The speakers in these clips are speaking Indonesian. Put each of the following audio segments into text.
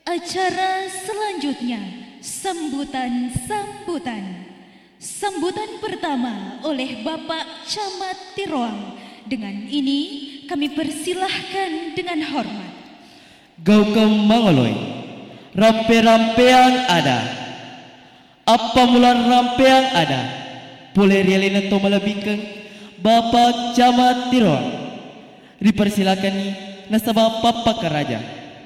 Acara selanjutnya, sambutan-sambutan. Sambutan pertama oleh Bapak Camat Tiroang. Dengan ini kami persilahkan dengan hormat. Gaukam mangoloi, rampe-rampean ada. Apa mulan rampean ada? Boleh rialin atau melebihkan Bapak Camat Tiroang. Dipersilakan nih nasabah Papa Karaja.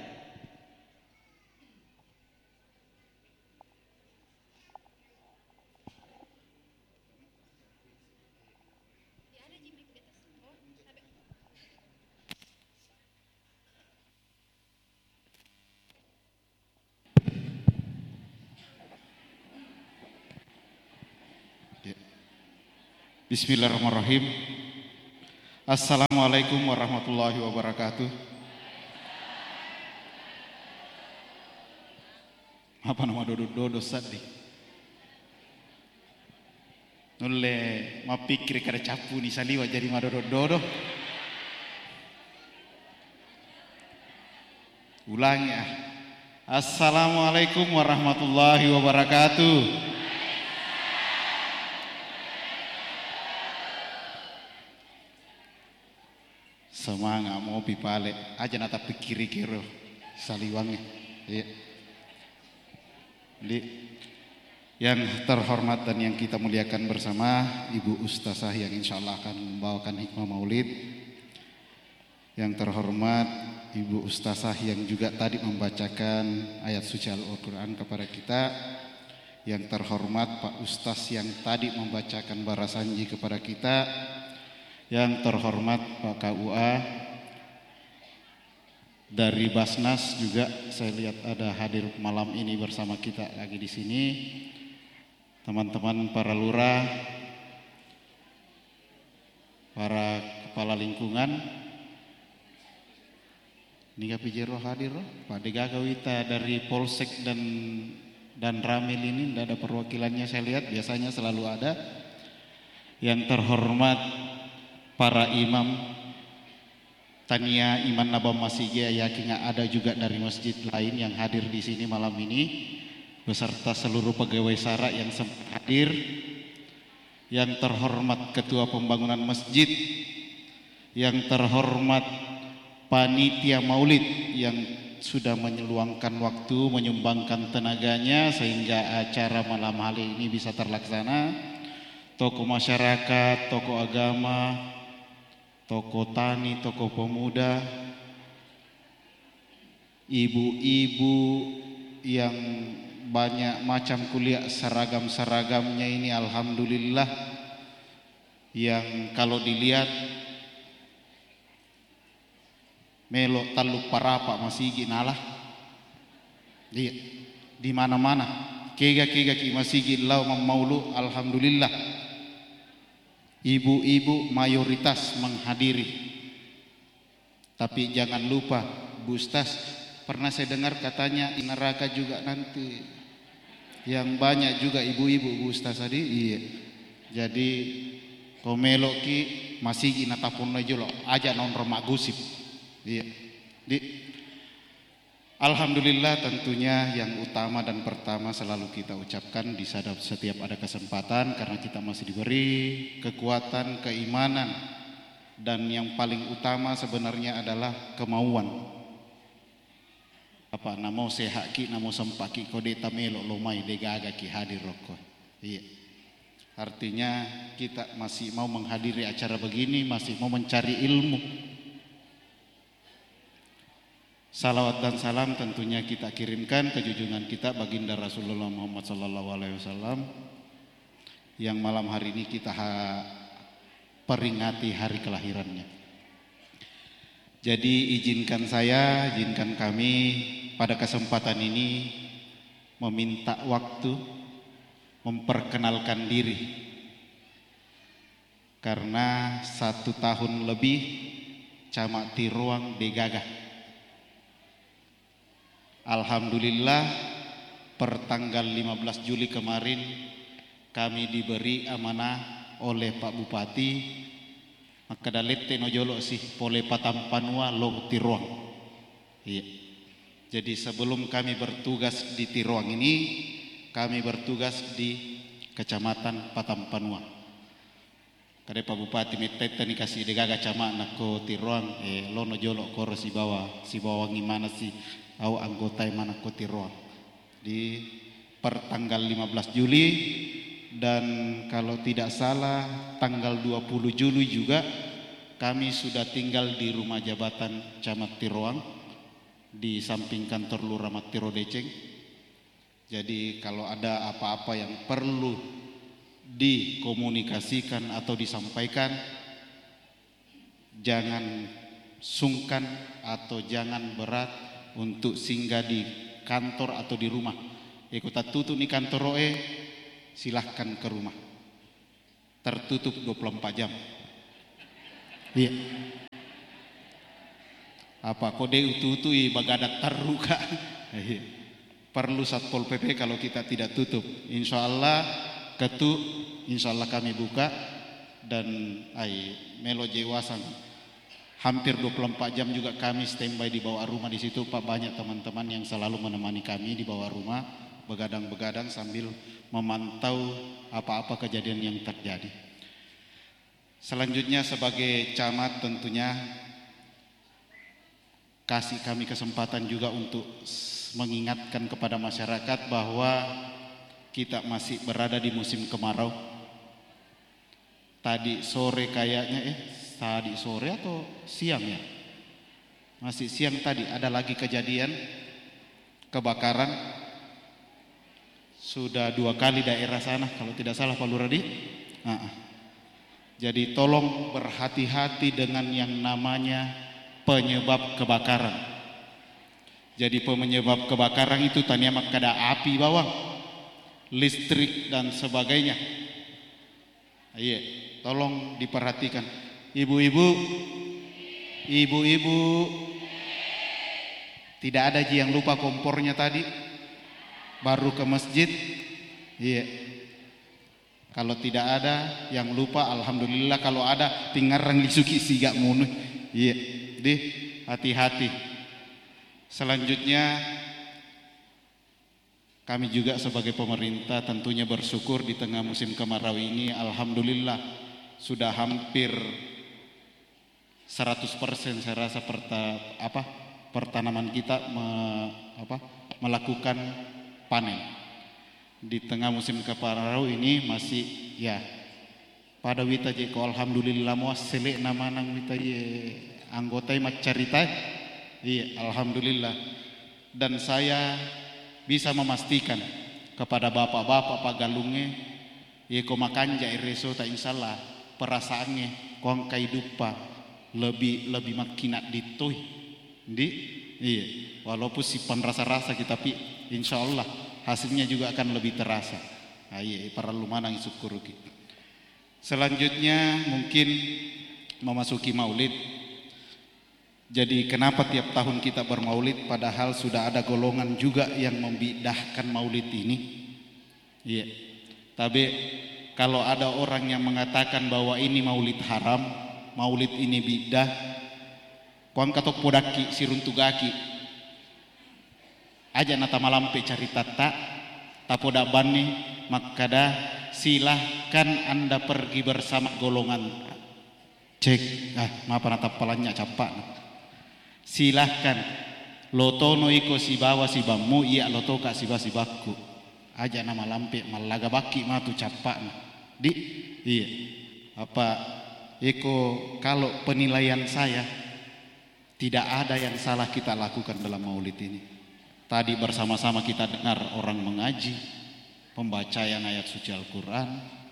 Bismillahirrahmanirrahim. Assalamualaikum warahmatullahi wabarakatuh. Apa nama dodo saddi? Nulle mapikir kada capu ni saliwa jadi madodo. Ulangi ah. Assalamualaikum warahmatullahi wabarakatuh. Semangat mau pipale aja nata pikiri kiro saliwangi. Ya. Jadi yang terhormat dan yang kita muliakan bersama Ibu Ustazah yang insya Allah akan membawakan hikmah maulid. Yang terhormat Ibu Ustazah yang juga tadi membacakan ayat suci Al-Quran kepada kita. Yang terhormat Pak Ustaz yang tadi membacakan barasanji kepada kita. Yang terhormat Pak KUA dari Basnas juga saya lihat ada hadir malam ini bersama kita lagi di sini. Teman-teman para lurah, para kepala lingkungan. Nika Pijero hadir, Pak Degaga Wita dari Polsek dan Ramil ini tidak ada perwakilannya saya lihat, biasanya selalu ada. Yang terhormat para imam Tania Iman Nabam Masjid yakin ada juga dari masjid lain yang hadir di sini malam ini beserta seluruh pegawai SARA yang sempat hadir. Yang terhormat Ketua Pembangunan Masjid, yang terhormat panitia Maulid yang sudah menyeluangkan waktu, menyumbangkan tenaganya sehingga acara malam hari ini bisa terlaksana. Tokoh masyarakat, tokoh agama, tokoh tani, tokoh pemuda, ibu-ibu yang banyak macam kuliah seragam-seragamnya ini alhamdulillah yang kalau dilihat melok taluk parapa masih ginalah di mana-mana kega-kega ki masih gilau mamaulu alhamdulillah. Ibu-ibu mayoritas menghadiri. Tapi jangan lupa Bu Ustaz, pernah saya dengar katanya di neraka juga nanti. Yang banyak juga ibu-ibu Bu Ustaz tadi. Iya. Jadi komelo ki masih gina tapun aja lo aja non remak gusip. Iya. Alhamdulillah tentunya yang utama dan pertama selalu kita ucapkan di setiap ada kesempatan karena kita masih diberi kekuatan, keimanan dan yang paling utama sebenarnya adalah kemauan. Apa namo sehaki namo sempaki kode tamelo lomai degaga ki hadir rokok. Iya. Artinya kita masih mau menghadiri acara begini, masih mau mencari ilmu. Salawat dan salam tentunya kita kirimkan ke junjungan kita baginda Rasulullah Muhammad SAW yang malam hari ini kita peringati hari kelahirannya. Jadi izinkan kami pada kesempatan ini meminta waktu memperkenalkan diri karena 1 tahun lebih Camat Tiroang Degagah. Alhamdulillah pertanggal 15 Juli kemarin kami diberi amanah oleh Pak Bupati maka dalete nojolo sih pole patampanua lo Tiroang. Iya. Jadi sebelum kami bertugas di Tiroang ini, kami bertugas di Kecamatan Patampanua. Kade Pak Bupati meteta ni kasih degaga cama nako Tiroang lono jolo koro si bawa ngimana si au anggota mana ko Tiroang di pertanggal 15 Juli dan kalau tidak salah tanggal 20 Juli juga kami sudah tinggal di rumah jabatan Camat Tiroang di samping kantor Lurah Matiro Deceng. Jadi kalau ada apa-apa yang perlu dikomunikasikan atau disampaikan, jangan sungkan atau jangan berat untuk singgah di kantor atau di rumah. Kita tutup di kantor silahkan ke rumah. Tertutup 24 jam. Iya. Apa kode utu bagadak terluka. Perlu Satpol PP kalau kita tidak tutup. Insya Allah insya Allah kami buka dan Melo Jewasan hampir 24 jam juga kami standby di bawah rumah di situ Pak. Banyak teman-teman yang selalu menemani kami di bawah rumah begadang-begadang sambil memantau apa-apa kejadian yang terjadi. Selanjutnya sebagai camat tentunya kasih kami kesempatan juga untuk mengingatkan kepada masyarakat bahwa kita masih berada di musim kemarau. Tadi sore kayaknya tadi sore atau siang ya? Masih siang tadi ada lagi kejadian kebakaran. Sudah 2 kali daerah sana kalau tidak salah Pak Luradi. Jadi tolong berhati-hati dengan yang namanya penyebab kebakaran. Jadi penyebab kebakaran itu tanya makada api bawang, listrik dan sebagainya. Iya, tolong diperhatikan. Ibu-ibu, tidak ada yang lupa kompornya tadi. Baru ke masjid. Iya. Kalau tidak ada yang lupa, alhamdulillah. Kalau ada, tingarang disuki siga munu. Iya. Di hati-hati. Selanjutnya kami juga sebagai pemerintah tentunya bersyukur di tengah musim kemarau ini alhamdulillah sudah hampir 100% saya rasa pertanaman kita melakukan panen. Di tengah musim kemarau ini masih ya pada wita jeko alhamdulillah mau selek nama nang wita anggota macarita. Iya, alhamdulillah. Dan saya bisa memastikan kepada bapak-bapak pagalunge ko makanja ireso ta insyaallah perasaannya kong kaidupa lebih makinat ditoi. Iya, walaupun simpan rasa-rasa kita tapi insyaallah hasilnya juga akan lebih terasa. Iya, perlu manang syukuruki. Selanjutnya mungkin memasuki Maulid. Jadi kenapa tiap tahun kita bermaulid padahal sudah ada golongan juga yang membidahkan maulid ini? Iya. Tapi kalau ada orang yang mengatakan bahwa ini maulid haram, maulid ini bidah, kuang katok podaki siruntugaki. Aja nata malampe cari tata, tapoda bani makada silahkan Anda pergi bersama golongan. Cek, maaf nata palanya capak. Silahkan lotono iko si bawa si bamu iya lotoka si baku aja nama lampe malaga baki matu capak di iya apa iko kalau penilaian saya tidak ada yang salah kita lakukan dalam maulid ini. Tadi bersama-sama kita dengar orang mengaji pembacaan ayat suci Al-Quran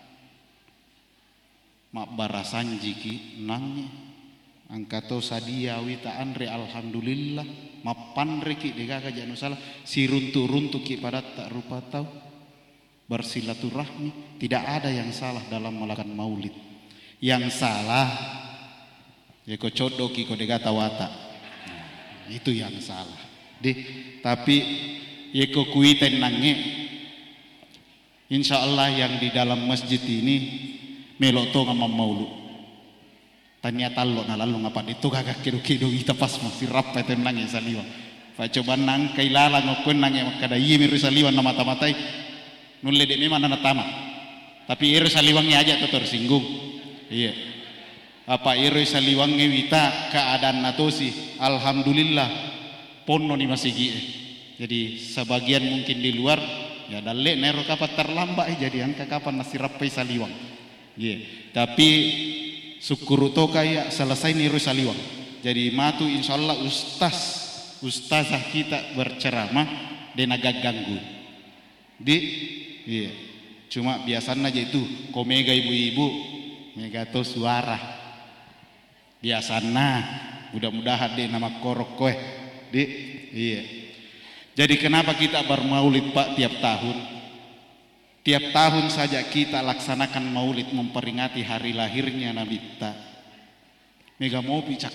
mak barasan jiki nangnya angkato sadia wita andre alhamdulillah mapan reki dega janu salah si runtu ki pada tak rupa tahu bersilaturahmi. Tidak ada yang salah dalam melakukan maulid. Yang salah ya ko codoki ko dega tawata itu yang salah tapi ya ko kuiten nange insyaallah yang di dalam masjid ini meloto ngam maulud tanya talo na lalu ngapa itu kagak kido-kido kita pas masih rapat tenang ya saliwa Pak coba nang kailala ngokon nang yang kada iya miru saliwan na mata-matai. Nulle de memang nana tama. Tapi iru saliwangnya aja tuh tersinggung. Iya. Apa iru saliwangnya wita keadaan natosi. Alhamdulillah ponno ni masigi. Jadi sebagian mungkin di luar ya dalle nero kapan terlambat jadi angka kapan nasi rapai saliwang. Iya. Tapi syukur to kayak selesai niru saliwang. Jadi matu insyaallah ustazah kita berceramah dan agak ganggu. Iya. Cuma biasanya aja itu komega ibu-ibu megato suara. Biasanya mudah-mudahan deh nama korok koe. Iya. Jadi kenapa kita bermaulid Pak tiap tahun? Tiap tahun saja kita laksanakan maulid memperingati hari lahirnya Nabi kita. Mega mau picak